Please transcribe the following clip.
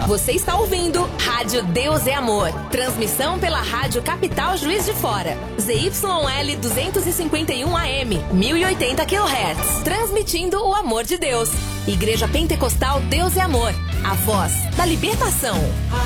Você está ouvindo Rádio Deus é Amor. Transmissão pela Rádio Capital Juiz de Fora. ZYL 251 AM, 1080 kHz. Transmitindo o amor de Deus. Igreja Pentecostal Deus é Amor. A voz da libertação.